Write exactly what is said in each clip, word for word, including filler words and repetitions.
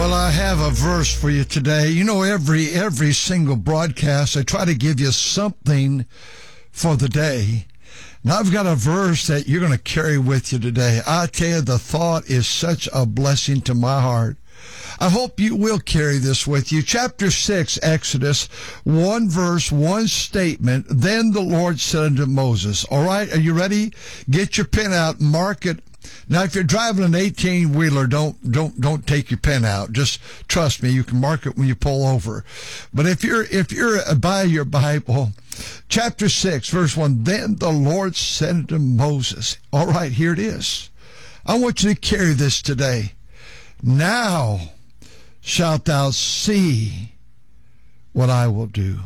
Well, I have a verse for you today. You know, every every single broadcast, I try to give you something for the day. And I've got a verse that you're going to carry with you today. I tell you, the thought is such a blessing to my heart. I hope you will carry this with you. Chapter six, Exodus, one verse, one statement. Then the Lord said unto Moses. All right, are you ready? Get your pen out, mark it. Now, if you're driving an eighteen-wheeler, don't don't don't take your pen out. Just trust me, you can mark it when you pull over. But if you're if you're by your Bible, chapter six, verse one, then the Lord said unto Moses. All right, here it is. I want you to carry this today. Now shalt thou see what I will do.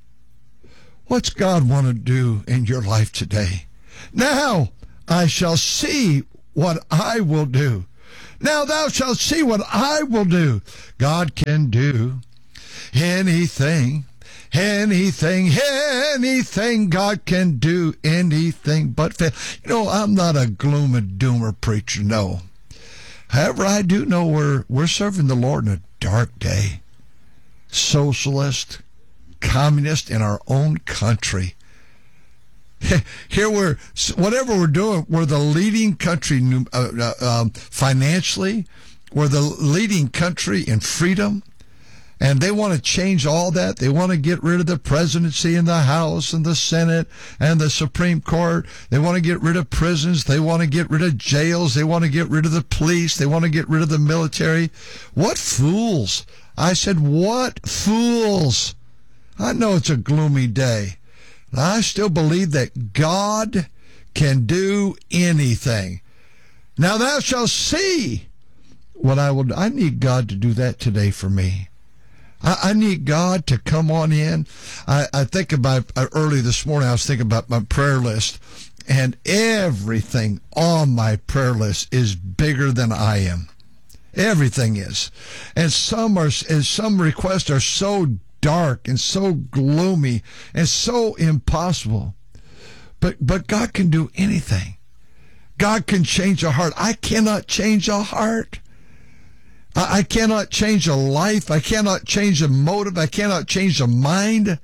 What's God want to do in your life today? Now I shall see what I will do. Now thou shalt see what I will do. God can do anything, anything, anything. God can do anything but fail. You know, I'm not a gloom and doomer preacher, no. However, I do know we're, we're serving the Lord in a dark day. Socialist, communist in our own country. Here we're, whatever we're doing, we're the leading country uh, uh, um, financially. We're the leading country in freedom. And they want to change all that. They want to get rid of the presidency and the House and the Senate and the Supreme Court. They want to get rid of prisons. They want to get rid of jails. They want to get rid of the police. They want to get rid of the military. What fools. I said, what fools. I know it's a gloomy day. I still believe that God can do anything. Now thou shalt see what I will do. I need God to do that today for me. I, I need God to come on in. I, I think about, uh, early this morning, I was thinking about my prayer list, and everything on my prayer list is bigger than I am. Everything is. And some are, and some requests are so dark and so gloomy and so impossible. But but God can do anything. God can change a heart. I cannot change a heart. I, I cannot change a life. I cannot change a motive. I cannot change a mind.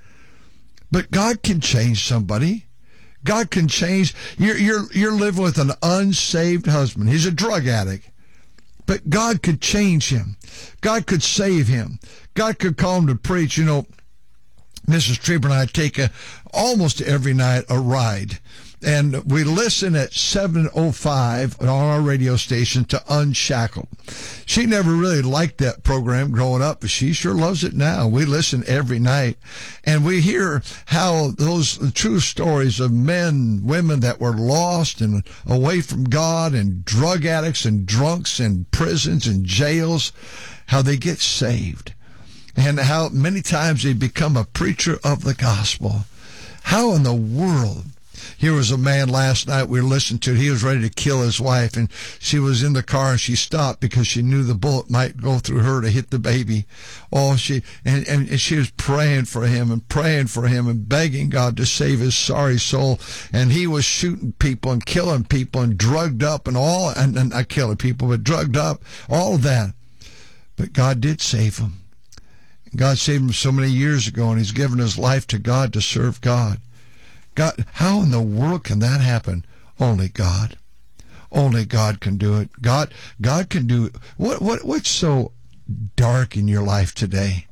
But God can change somebody. God can change. You're you're you're living with an unsaved husband. He's a drug addict. But God could change him. God could save him. God could call him to preach. You know, Missus Trieber and I take a, almost every night a ride. And we listen at seven oh five on our radio station to Unshackled. She never really liked that program growing up, but she sure loves it now. We listen every night, and we hear how those true stories of men, women that were lost and away from God, and drug addicts and drunks and prisons and jails, how they get saved, and how many times they become a preacher of the gospel. How in the world? Here was a man last night we listened to. He was ready to kill his wife, and she was in the car, and she stopped because she knew the bullet might go through her to hit the baby. Oh, she and, and she was praying for him and praying for him and begging God to save his sorry soul. And he was shooting people and killing people and drugged up and all, and, and not killing people, but drugged up, all of that. But God did save him. God saved him so many years ago, and he's given his life to God to serve God. God, how in the world can that happen? Only God. Only God can do it. God, God can do it. What, what, what's so dark in your life today?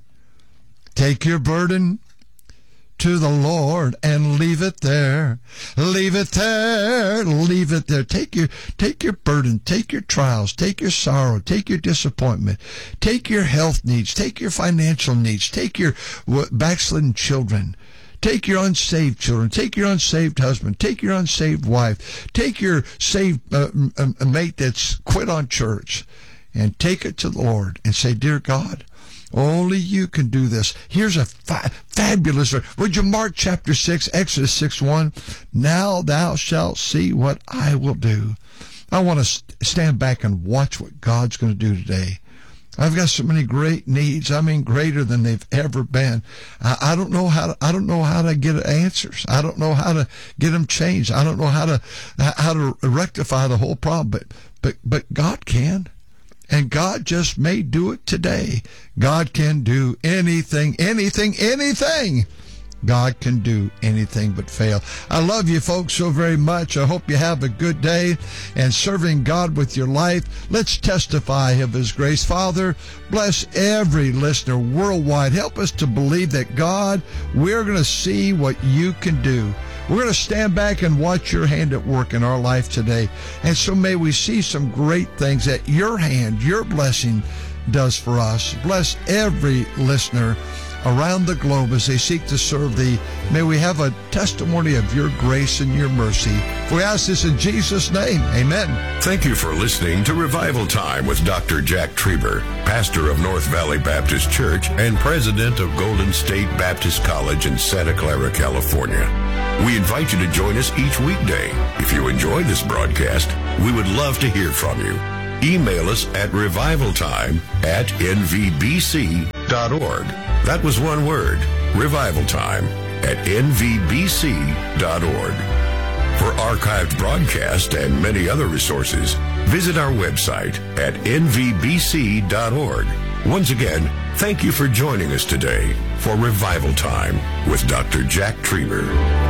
Take your burden to the Lord and leave it there. Leave it there. Leave it there. Take your, take your burden. Take your trials. Take your sorrow. Take your disappointment. Take your health needs. Take your financial needs. Take your backslidden children. Take your unsaved children. Take your unsaved husband. Take your unsaved wife. Take your saved uh, uh, mate that's quit on church, and take it to the Lord and say, dear God, only you can do this. Here's a fa- fabulous verse. Would you mark chapter six, Exodus six one? Now thou shalt see what I will do. I want to st- stand back and watch what God's going to do today. I've got so many great needs. I mean, greater than they've ever been. I, I don't know how to, I don't know how to get answers. I don't know how to get them changed. I don't know how to, how to rectify the whole problem, but, but, but God can. And God just may do it today. God can do anything, anything, anything. God can do anything but fail. I love you folks so very much. I hope you have a good day and serving God with your life. Let's testify of His grace. Father, bless every listener worldwide. Help us to believe that, God, we're going to see what you can do. We're going to stand back and watch your hand at work in our life today. And so may we see some great things that your hand, your blessing does for us. Bless every listener around the globe as they seek to serve thee. May we have a testimony of your grace and your mercy. We ask this in Jesus' name. Amen. Thank you for listening to Revival Time with Doctor Jack Trieber, pastor of North Valley Baptist Church and president of Golden State Baptist College in Santa Clara, California. We invite you to join us each weekday. If you enjoy this broadcast, we would love to hear from you. Email us at revivaltime at n v b c dot org. That was one word, revivaltime at n v b c dot org. For archived broadcasts and many other resources, visit our website at n v b c dot org. Once again, thank you for joining us today for Revival Time with Doctor Jack Trieber.